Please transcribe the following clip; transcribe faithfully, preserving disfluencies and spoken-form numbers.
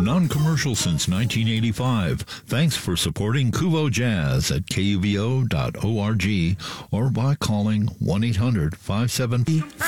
non-commercial since nineteen eighty-five. Thanks for supporting Kuvo Jazz at K U V O dot org or by calling one eight hundred five seven